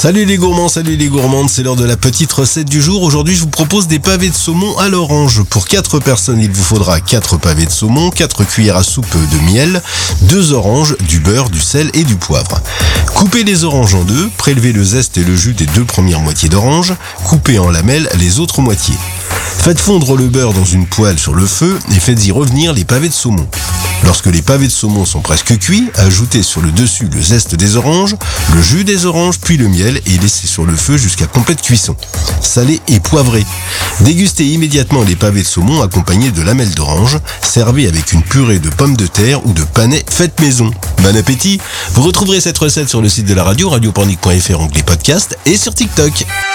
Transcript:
Salut les gourmands, salut les gourmandes, c'est l'heure de la petite recette du jour. Aujourd'hui, je vous propose des pavés de saumon à l'orange. Pour 4 personnes, il vous faudra 4 pavés de saumon, 4 cuillères à soupe de miel, 2 oranges, du beurre, du sel et du poivre. Coupez les oranges en deux, prélevez le zeste et le jus des 2 premières moitiés d'orange, coupez en lamelles les autres moitiés. Faites fondre le beurre dans une poêle sur le feu et faites-y revenir les pavés de saumon. Lorsque les pavés de saumon sont presque cuits, ajoutez sur le dessus le zeste des oranges, le jus des oranges puis le miel et laissez sur le feu jusqu'à complète cuisson. Salez et poivrez. Dégustez immédiatement les pavés de saumon accompagnés de lamelles d'orange. Servez avec une purée de pommes de terre ou de panais faites maison. Bon appétit! Vous retrouverez cette recette sur le site de la radio, radiopornic.fr, onglet podcast et sur TikTok.